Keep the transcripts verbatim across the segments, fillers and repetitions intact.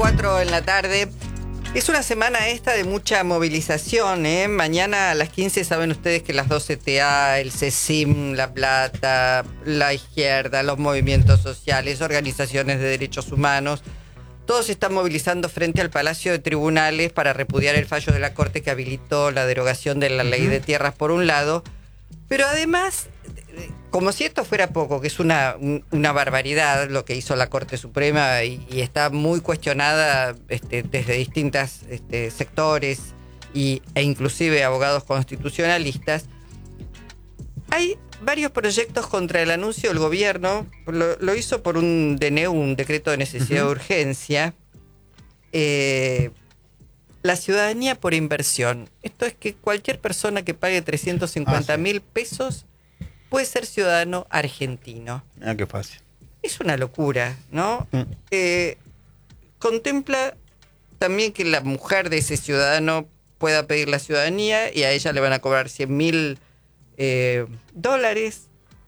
cuatro en la tarde. Es una semana esta de mucha movilización, ¿eh? Mañana a las quince saben ustedes que las dos C T A, el CECIM, La Plata, la izquierda, los movimientos sociales, organizaciones de derechos humanos, todos se están movilizando frente al Palacio de Tribunales para repudiar el fallo de la Corte que habilitó la derogación de la ley de tierras por un lado, pero además, como si esto fuera poco, que es una, una barbaridad lo que hizo la Corte Suprema y, y está muy cuestionada este, desde distintos este, sectores y, e inclusive abogados constitucionalistas, hay varios proyectos contra el anuncio del gobierno. Lo, lo hizo por un D N U, un decreto de necesidad uh-huh. de urgencia. Eh, la ciudadanía por inversión. Esto es que cualquier persona que pague trescientos cincuenta mil ah, sí. pesos puede ser ciudadano argentino. Ah, qué fácil. Es una locura, ¿no? Mm. Eh, contempla también que la mujer de ese ciudadano pueda pedir la ciudadanía y a ella le van a cobrar cien mil eh, dólares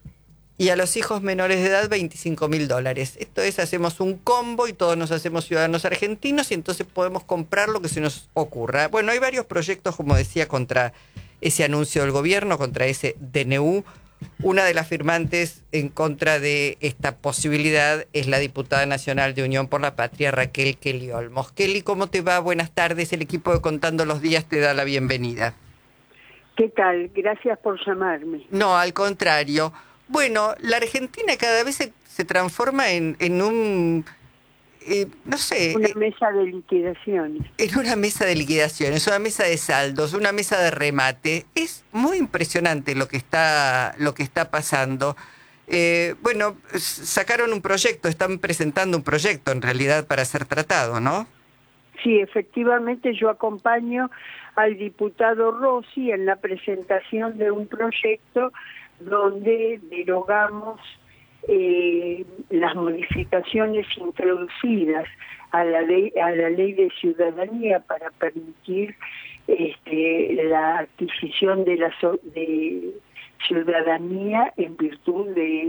y a los hijos menores de edad veinticinco mil dólares. Esto es, hacemos un combo y todos nos hacemos ciudadanos argentinos y entonces podemos comprar lo que se nos ocurra. Bueno, hay varios proyectos, como decía, contra ese anuncio del gobierno, contra ese D N U. Una de las firmantes en contra de esta posibilidad es la diputada nacional de Unión por la Patria, Raquel Kelly Olmos. Kelly, ¿cómo te va? Buenas tardes. El equipo de Contando los Días te da la bienvenida. ¿Qué tal? Gracias por llamarme. No, al contrario. Bueno, la Argentina cada vez se, se transforma en, en un... Eh, no sé... Una mesa de liquidaciones. En una mesa de liquidaciones, una mesa de saldos, una mesa de remate. Es muy impresionante lo que está, lo que está pasando. Eh, bueno, sacaron un proyecto, están presentando un proyecto en realidad para ser tratado, ¿no? Sí, efectivamente yo acompaño al diputado Rossi en la presentación de un proyecto donde derogamos Eh, las modificaciones introducidas a la ley a la ley de ciudadanía para permitir este, la adquisición de la so, de ciudadanía en virtud de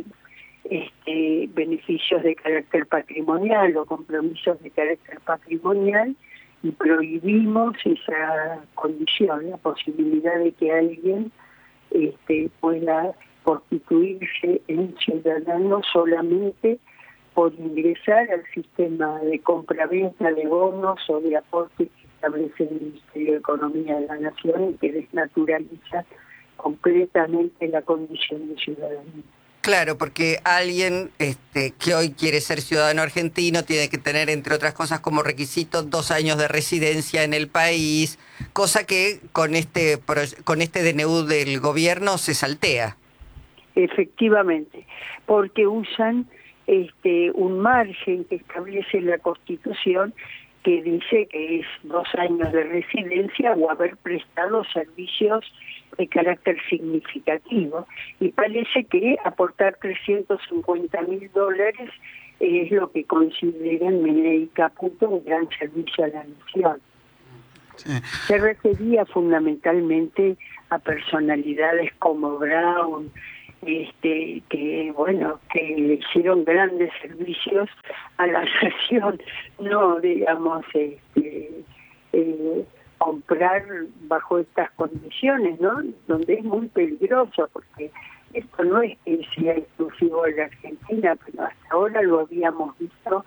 este, beneficios de carácter patrimonial o compromisos de carácter patrimonial, y prohibimos esa condición, la posibilidad de que alguien este, pueda constituirse en ciudadano solamente por ingresar al sistema de compraventa de bonos o de aportes que establece el Ministerio de Economía de la Nación y que desnaturaliza completamente la condición de ciudadanía. Claro, porque alguien este, que hoy quiere ser ciudadano argentino tiene que tener, entre otras cosas, como requisito dos años de residencia en el país, cosa que con este, con este D N U del gobierno se saltea. Efectivamente, porque usan este un margen que establece la Constitución que dice que es dos años de residencia o haber prestado servicios de carácter significativo, y parece que aportar trescientos cincuenta mil dólares es lo que consideran Milei y Caputo un gran servicio a la nación. Sí. Se refería fundamentalmente a personalidades como Brown, este que bueno que le hicieron grandes servicios a la nación, no digamos este eh, comprar bajo estas condiciones, ¿no? Donde es muy peligroso, porque esto no es que sea exclusivo de la Argentina, pero hasta ahora lo habíamos visto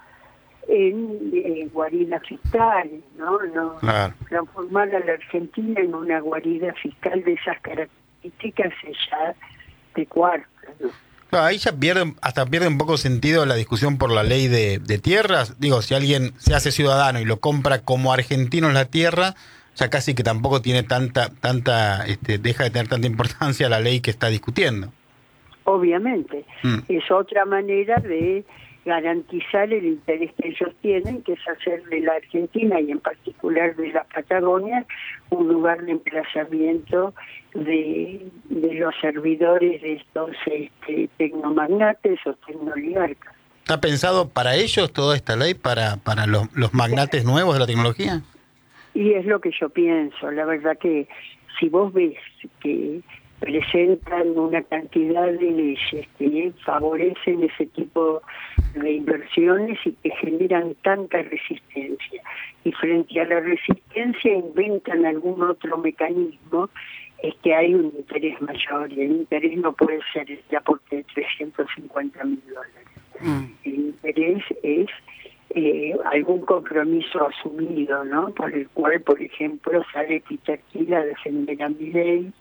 en eh, guaridas fiscales, ¿no? no claro. Transformar a la Argentina en una guarida fiscal de esas características es ya de cuarto, ¿no? Claro, ahí ya pierde, hasta pierde un poco sentido la discusión por la ley de, de tierras. Digo, si alguien se hace ciudadano y lo compra como argentino en la tierra, ya casi que tampoco tiene tanta, tanta, este, deja de tener tanta importancia la ley que está discutiendo. Obviamente, mm. es otra manera de garantizar el interés que ellos tienen, que es hacer de la Argentina y en particular de la Patagonia un lugar de emplazamiento de, de los servidores de estos este, tecnomagnates o tecnooligarcas. ¿Está pensado para ellos toda esta ley, para, para los, los magnates nuevos de la tecnología? Y es lo que yo pienso. La verdad que si vos ves que presentan una cantidad de leyes que favorecen ese tipo de inversiones y que generan tanta resistencia. Y frente a la resistencia inventan algún otro mecanismo, es que hay un interés mayor, y el interés no puede ser el aporte de trescientos cincuenta mil dólares. Mm. El interés es eh, algún compromiso asumido, ¿no? Por el cual, por ejemplo, sale Peter Thiel a defender a Milei,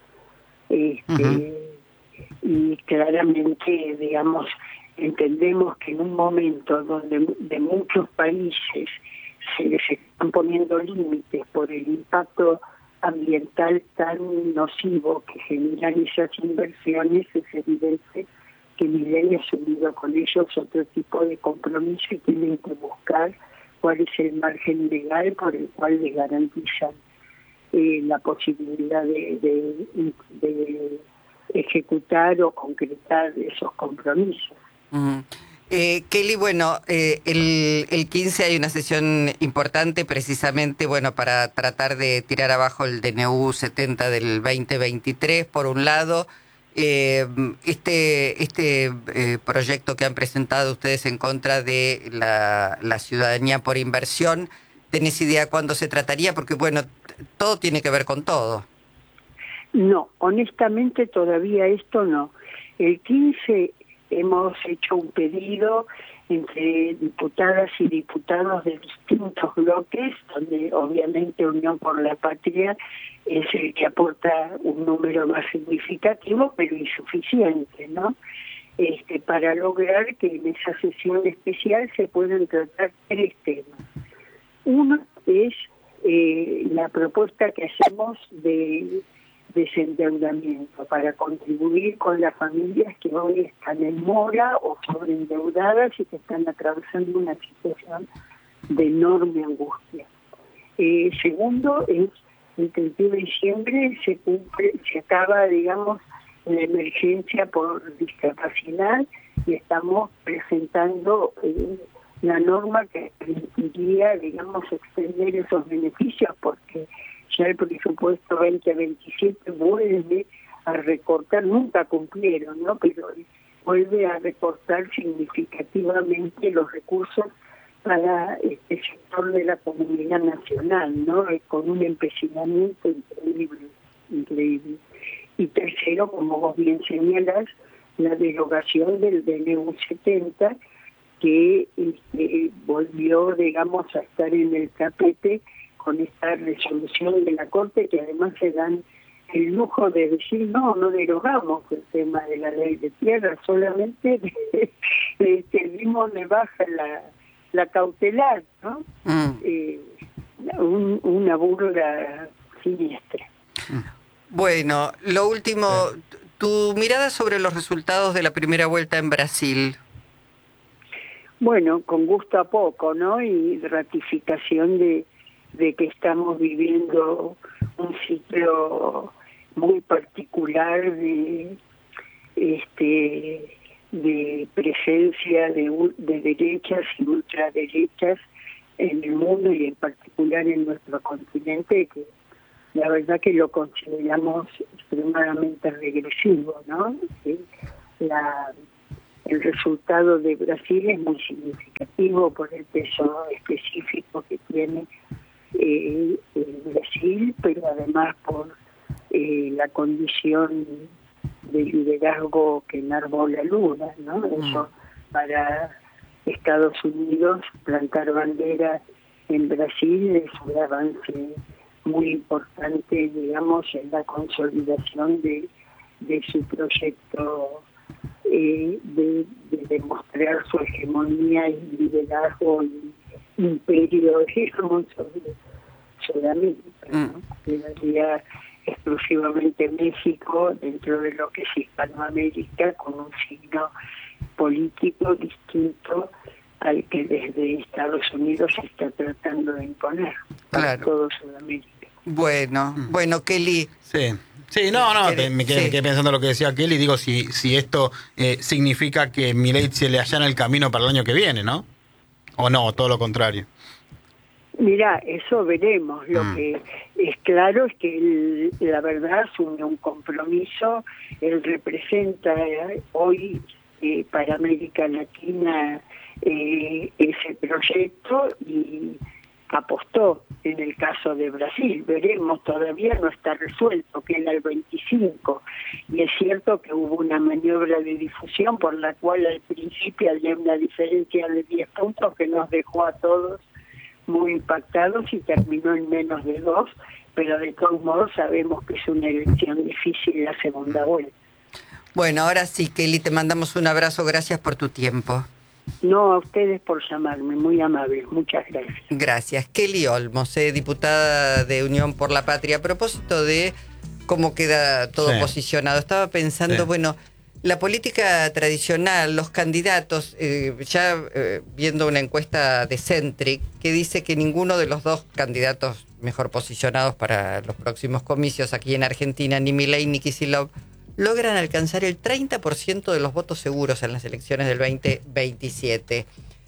este, uh-huh. y claramente, digamos, entendemos que en un momento donde de muchos países se les están poniendo límites por el impacto ambiental tan nocivo que generan esas inversiones, es evidente que Milei ha asumido con ellos otro tipo de compromiso y tienen que buscar cuál es el margen legal por el cual le garantizan eh, la posibilidad de, de, de ejecutar o concretar esos compromisos. Uh-huh. Eh, Kelly, bueno, eh, el, el quince hay una sesión importante precisamente, bueno, para tratar de tirar abajo el D N U setenta del veinte veintitrés, por un lado. Eh, este este eh, proyecto que han presentado ustedes en contra de la, la ciudadanía por inversión, ¿tenés idea cuándo se trataría? Porque, bueno, todo tiene que ver con todo. No, honestamente todavía esto no. El quince hemos hecho un pedido entre diputadas y diputados de distintos bloques, donde obviamente Unión por la Patria es el que aporta un número más significativo, pero insuficiente, ¿no? Este, para lograr que en esa sesión especial se puedan tratar tres temas. Uno es eh, la propuesta que hacemos de desendeudamiento para contribuir con las familias que hoy están en mora o sobreendeudadas y que están atravesando una situación de enorme angustia. Eh, segundo es el treinta de diciembre se cumple, se acaba, digamos, la emergencia por discapacidad y estamos presentando eh, la norma que permitiría, digamos, extender esos beneficios, porque ya el presupuesto veinte veintisiete vuelve a recortar, nunca cumplieron, ¿no? Pero vuelve a recortar significativamente los recursos para este sector de la comunidad nacional, ¿no? Con un empecinamiento increíble, increíble. Y tercero, como vos bien señalas, la derogación del D N U setenta, que este, volvió, digamos, a estar en el tapete con esta resolución de la Corte, que además se dan el lujo de decir, no, no derogamos el tema de la ley de tierra, solamente le baja la, la cautelar, ¿no? Mm. Eh, un, una burla siniestra. Bueno, lo último, tu mirada sobre los resultados de la primera vuelta en Brasil. Bueno, con gusto a poco, ¿no? Y ratificación de de que estamos viviendo un ciclo muy particular de este de presencia de, de derechas y ultraderechas en el mundo y en particular en nuestro continente, que la verdad que lo consideramos extremadamente regresivo, ¿no? Sí, la el resultado de Brasil es muy significativo por el peso específico que tiene Eh, en Brasil, pero además por eh, la condición de liderazgo que enarbola Lula, ¿no? Eso para Estados Unidos, plantar bandera en Brasil es un avance muy importante, digamos, en la consolidación de, de su proyecto eh, de, de demostrar su hegemonía y liderazgo y imperio, digamos, sobre Sudamérica, ¿no? Quedaría exclusivamente México dentro de lo que es Hispanoamérica, con un signo político distinto al que desde Estados Unidos se está tratando de imponer para claro. todo Sudamérica. Bueno, mm. bueno, Kelly. Sí. Sí, no, no, te, me, quedé, sí. me quedé pensando lo que decía Kelly, digo, si, si esto eh, significa que Milei se le allana el camino para el año que viene, ¿no? ¿O no? Todo lo contrario. Mira, eso veremos. Lo Mm. que es claro es que él, la verdad, asume un compromiso. Él representa eh, hoy eh, para América Latina eh, ese proyecto y apostó en el caso de Brasil. Veremos, todavía no está resuelto, queda el veinticinco. Y es cierto que hubo una maniobra de difusión por la cual al principio había una diferencia de diez puntos que nos dejó a todos muy impactados y terminó en menos de dos, pero de todos modos sabemos que es una elección difícil la segunda vuelta. Bueno, ahora sí, Kelly, te mandamos un abrazo, gracias por tu tiempo. No, a ustedes por llamarme, muy amables, muchas gracias. Gracias. Kelly Olmos, eh, diputada de Unión por la Patria. A propósito de cómo queda todo Sí. posicionado, estaba pensando, Sí. bueno, la política tradicional, los candidatos, eh, ya eh, viendo una encuesta de Centric que dice que ninguno de los dos candidatos mejor posicionados para los próximos comicios aquí en Argentina, ni Milei ni Kicillof, logran alcanzar el treinta por ciento de los votos seguros en las elecciones del veinte veintisiete.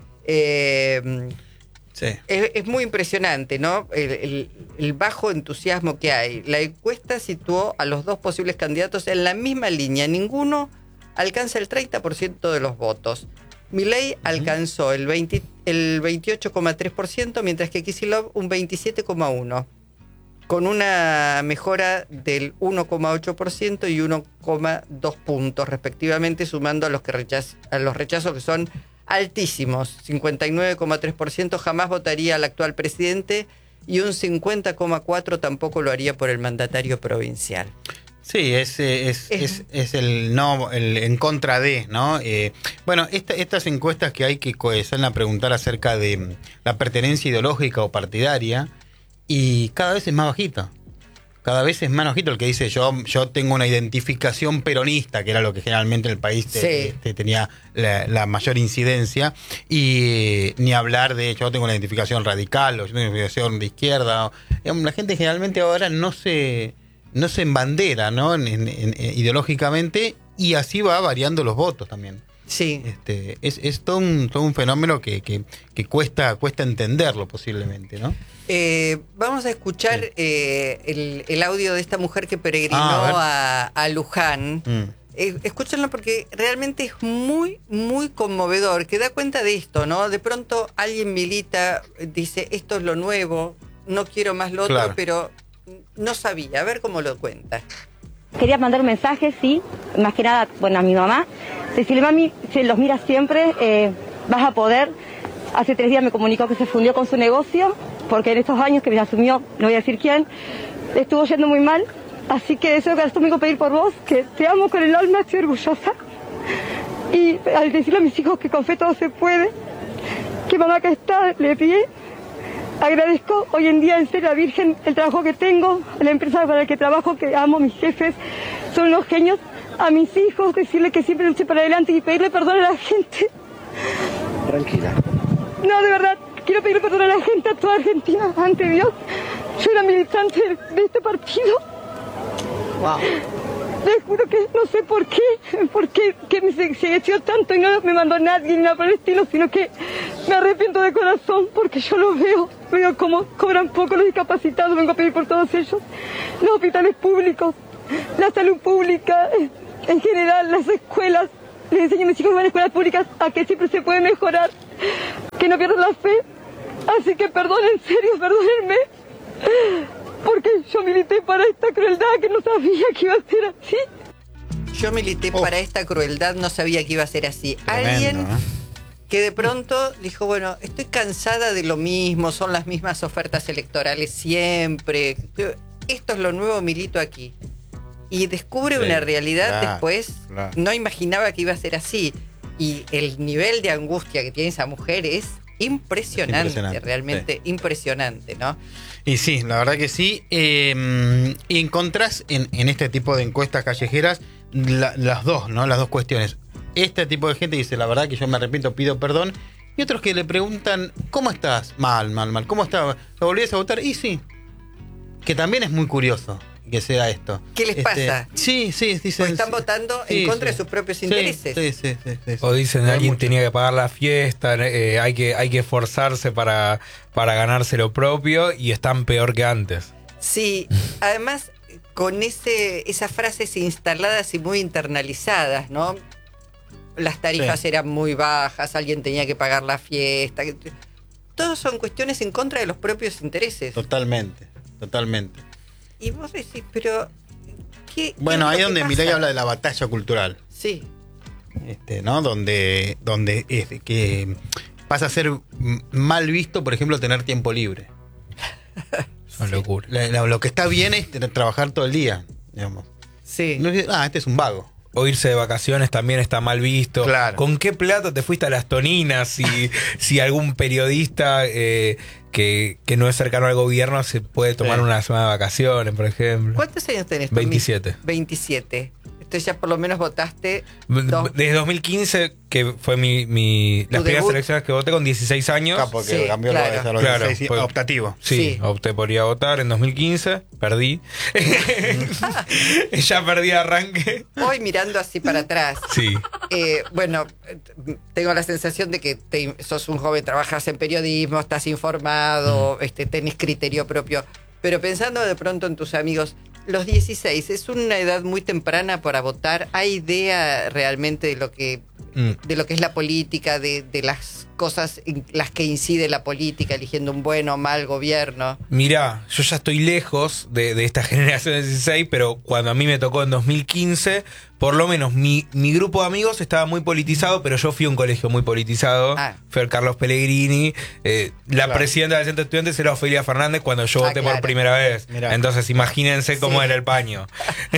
Eh, Sí. es, es muy impresionante, ¿no? El, el- el bajo entusiasmo que hay. La encuesta situó a los dos posibles candidatos en la misma línea. Ninguno alcanza el treinta por ciento de los votos. Milei alcanzó el, veinte el veintiocho coma tres por ciento, mientras que Kicillof un veintisiete coma uno por ciento, con una mejora del uno coma ocho por ciento y uno coma dos puntos respectivamente, sumando a los, que rechaz a los rechazos que son altísimos. cincuenta y nueve coma tres por ciento jamás votaría al actual presidente y un cincuenta coma cuatro por ciento tampoco lo haría por el mandatario provincial. Sí, es, eh, es, Es- es, es el no, el en contra de, ¿no? Eh, bueno, esta, estas encuestas que hay que co- salen a preguntar acerca de mm, la pertenencia ideológica o partidaria, y cada vez es más bajito. Cada vez es más bajito el que dice yo, yo tengo una identificación peronista, que era lo que generalmente en el país te- Sí. te tenía la, la mayor incidencia, y eh, ni hablar de yo tengo una identificación radical o yo tengo una identificación de izquierda. O, digamos, la gente generalmente ahora no se, no se embandera, ¿no? En- en- en- ideológicamente, y así va variando los votos también. Sí. Este, es, es todo un, todo un fenómeno que, que, que cuesta, cuesta entenderlo posiblemente, ¿no? Eh, vamos a escuchar Sí. eh, el, el audio de esta mujer que peregrinó Ah, a, a Luján. Mm. Eh, escúchenlo porque realmente es muy, muy conmovedor, que da cuenta de esto, ¿no? De pronto alguien milita, dice, esto es lo nuevo, no quiero más lo otro, Claro. pero no sabía. A ver cómo lo cuenta. Quería mandar un mensaje, sí, más que nada, bueno, a mi mamá. Decirle, mami, si los miras siempre, eh, vas a poder. Hace tres días me comunicó que se fundió con su negocio, porque en estos años que me asumió, no voy a decir quién, estuvo yendo muy mal. Así que deseo que esto me pedir por vos, que te amo con el alma, estoy orgullosa. Y al decirle a mis hijos que con fe todo se puede, que mamá acá está, le pide. Agradezco hoy en día en ser la Virgen el trabajo que tengo, la empresa para la que trabajo, que amo, mis jefes, son unos genios. A mis hijos, decirle que siempre luché para adelante y pedirle perdón a la gente. Tranquila. No, de verdad, quiero pedirle perdón a la gente, a toda Argentina, ante Dios. Yo era militante de este partido. Wow. Les juro que no sé por qué, por qué que me se se tanto y no me mandó nadie ni nada por el estilo, sino que me arrepiento de corazón porque yo lo veo, veo cómo cobran poco los discapacitados, vengo a pedir por todos ellos, los hospitales públicos, la salud pública, en general las escuelas, les enseño a mis hijos que van a escuelas públicas a que siempre se puede mejorar, que no pierdan la fe, así que perdonen, en serio, perdónenme. Porque yo milité para esta crueldad que no sabía que iba a ser así. Yo milité Oh. para esta crueldad, no sabía que iba a ser así. Tremendo, Alguien ¿no? que de pronto dijo, bueno, estoy cansada de lo mismo, son las mismas ofertas electorales siempre, esto es lo nuevo, milito aquí. Y descubre Sí, una realidad claro, después, claro. no imaginaba que iba a ser así. Y el nivel de angustia que tiene esa mujer es impresionante, Es impresionante, realmente impresionante, ¿no? Y sí, la verdad que sí. Eh, y encontrás en, en este tipo de encuestas callejeras la- las dos, ¿no? Las dos cuestiones. Este tipo de gente dice, la verdad que yo me arrepiento, pido perdón. Y otros que le preguntan, ¿cómo estás? Mal, mal, mal. ¿Cómo estás? ¿Lo volvías a votar? Y sí. Que también es muy curioso. que sea esto. ¿Qué les Este, pasa? Sí, sí, dicen. Pues están votando sí, en contra sí. de sus propios Sí, intereses. Sí, sí, sí, sí, sí. O dicen Hay alguien mucho. tenía que pagar la fiesta, eh, hay que hay que esforzarse para, para ganarse lo propio y están peor que antes. Sí, además con ese esas frases instaladas y muy internalizadas, ¿no? Las tarifas Sí. eran muy bajas, alguien tenía que pagar la fiesta. que- Todos son cuestiones en contra de los propios intereses. Totalmente, totalmente. Y vos decís, pero ¿qué, Bueno, qué ahí es es lo que donde Milei pasa? habla de la batalla cultural, Sí, este, ¿no? Donde, donde es que pasa a ser m- mal visto, por ejemplo, tener tiempo libre. Es una locura. La- la- lo que está bien es tener- trabajar todo el día, digamos. sí. No es- ah, este es un vago. O irse de vacaciones también está mal visto. Claro. ¿Con qué plata te fuiste a las Toninas si, si algún periodista eh, que, que no es cercano al gobierno se puede tomar Sí. una semana de vacaciones, por ejemplo? ¿Cuántos años tenés? Tommy? veintisiete. veintisiete. Entonces ya por lo menos votaste dos. Desde dos mil quince, que fue mi, mi las Tu primeras debut. elecciones que voté con dieciséis años. Acá porque Sí, cambió claro. lo de los Claro, dieciséis, fue- optativo. Sí, Sí. opté por ir a votar en dos mil quince, perdí. Ya perdí arranque. Hoy mirando así para atrás. Sí. Eh, bueno, eh, tengo la sensación de que te- sos un joven, trabajas en periodismo, estás informado, Mm. este, tenés criterio propio. Pero pensando de pronto en tus amigos, los dieciséis es una edad muy temprana para votar. ¿Hay idea realmente de lo que Mm. de lo que es la política, de, de las cosas en las que incide la política, eligiendo un buen o mal gobierno? Mirá, yo ya estoy lejos de, de esta generación de dieciséis, pero cuando a mí me tocó en dos mil quince, por lo menos mi, mi grupo de amigos estaba muy politizado, pero yo fui a un colegio muy politizado. Ah. Fui al Carlos Pellegrini. eh, la Claro. presidenta del centro de estudiantes era Ofelia Fernández cuando yo Ah, voté claro. por primera vez. Mirá. Entonces imagínense cómo Sí. era el paño.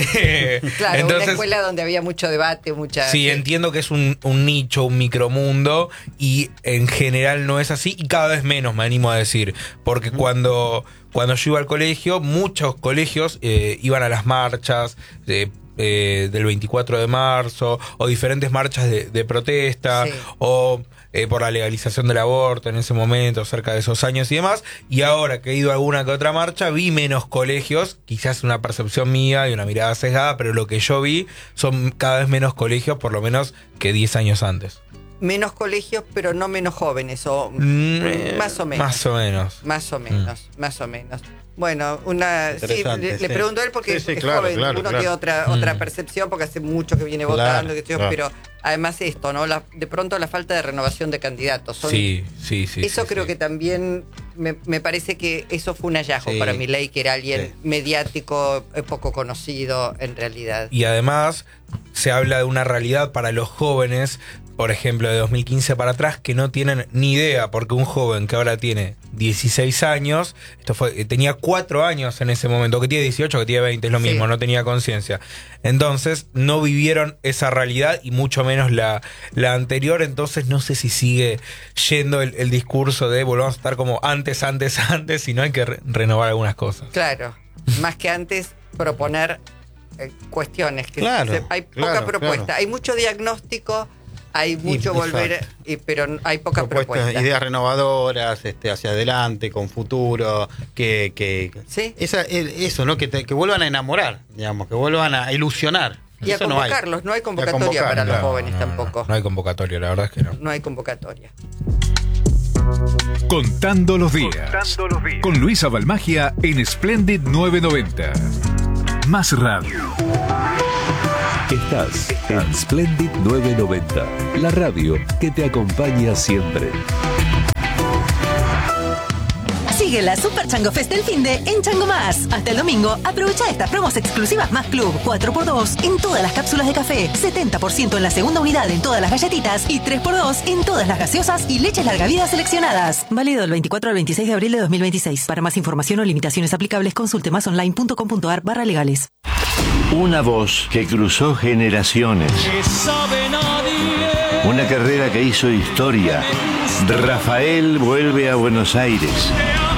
Claro, Entonces, una escuela donde había mucho debate, mucha... sí, entiendo que es un, un nicho, un micromundo, y en general no es así, y cada vez menos, me animo a decir, porque cuando, cuando yo iba al colegio, muchos colegios eh, iban a las marchas eh, eh, del veinticuatro de marzo, o diferentes marchas de, de protesta, Sí. o eh, por la legalización del aborto en ese momento, cerca de esos años y demás, y ahora que he ido a alguna que otra marcha, vi menos colegios, quizás una percepción mía y una mirada sesgada, pero lo que yo vi son cada vez menos colegios, por lo menos que diez años antes. Menos colegios, pero no menos jóvenes, o Mm, eh, más o menos. Más o menos. Más o menos, más o menos. Bueno, una sí, Interesante, le, le sí. pregunto a él porque Sí, sí, es claro, joven, claro, uno claro. tiene otra, Mm. otra percepción porque hace mucho que viene Claro, votando, que claro. pero además esto, ¿no? La- de pronto la falta de renovación de candidatos. Son- Sí, sí, sí. eso sí, creo sí. que también me, me parece que eso fue un hallazgo Sí. para Milei, que era alguien Sí. mediático, eh, poco conocido en realidad. Y además se habla de una realidad para los jóvenes, por ejemplo, de dos mil quince para atrás, que no tienen ni idea, porque un joven que ahora tiene dieciséis años, esto fue, tenía cuatro años en ese momento, que tiene dieciocho, que tiene veinte, es lo Sí. mismo, no tenía conciencia. Entonces no vivieron esa realidad y mucho menos la, la anterior, entonces no sé si sigue yendo el, el discurso de volvamos a estar como antes, antes, antes, y no hay que re- renovar algunas cosas. Claro, más que antes proponer eh, cuestiones, que Claro, se- hay poca claro, propuesta, claro. hay mucho diagnóstico, hay mucho volver, exacto. y- pero hay poca Propuestas, propuesta. ideas renovadoras, este, hacia adelante, con futuro, que, que Sí. esa, el- eso, ¿no? Que, te- que vuelvan a enamorar, digamos, que vuelvan a ilusionar. Y a Eso no hay. convocarlos, no hay Y a convocatoria convocar, para los claro. jóvenes No, no, tampoco. No hay convocatoria, la verdad es que no. No hay convocatoria. Contando los días. Con Luisa Balmagia en Splendid novecientos noventa. Más radio. Estás en Splendid novecientos noventa, la radio que te acompaña siempre. Sigue la Super Chango Fest del finde en Chango Más. Hasta el domingo, aprovecha estas promos exclusivas Más Club. cuatro por dos en todas las cápsulas de café, setenta por ciento en la segunda unidad en todas las galletitas y tres por dos en todas las gaseosas y leches larga vida seleccionadas. Válido del veinticuatro al veintiséis de abril de dos mil veintiséis. Para más información o limitaciones aplicables, consulte másonline.com.ar barra legales. Una voz que cruzó generaciones. Una carrera que hizo historia. Rafael vuelve a Buenos Aires.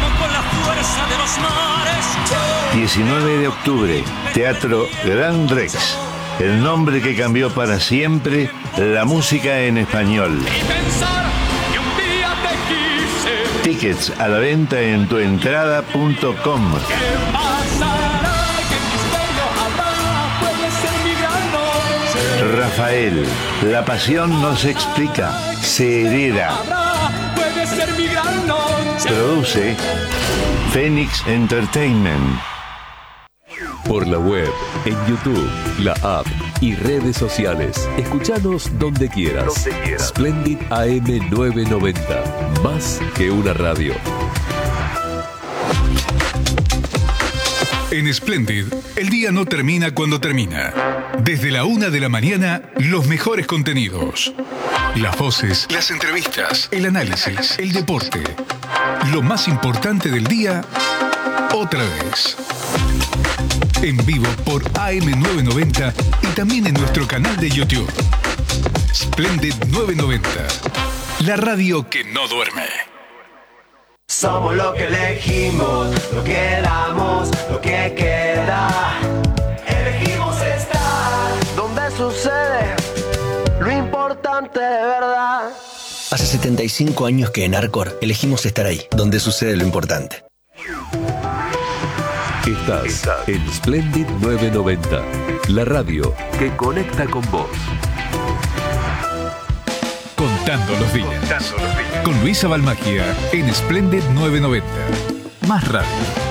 diecinueve de octubre, Teatro Gran Rex. El nombre que cambió para siempre la música en español. Tickets a la venta en tuentrada punto com. Rafael, la pasión no se explica, se hereda. Produce Phoenix Entertainment. Por la web, en YouTube, la app y redes sociales. Escuchanos donde quieras. Donde quieras. Splendid A M novecientos noventa. Más que una radio. En Splendid, el día no termina cuando termina. Desde la una de la mañana, los mejores contenidos. Las voces, las entrevistas, el análisis, el deporte. Lo más importante del día, otra vez. En vivo por A M novecientos noventa y también en nuestro canal de YouTube. Splendid novecientos noventa. La radio que no duerme. Somos lo que elegimos, lo que damos, lo que queda. Elegimos estar donde sucede lo importante de verdad. Hace setenta y cinco años que en Arcor elegimos estar ahí, donde sucede lo importante. Estás, Estás en Splendid novecientos noventa, la radio que conecta con vos. Contando los días. Contando los días. Con Luisa Balmagia en Splendid novecientos noventa. Más radio.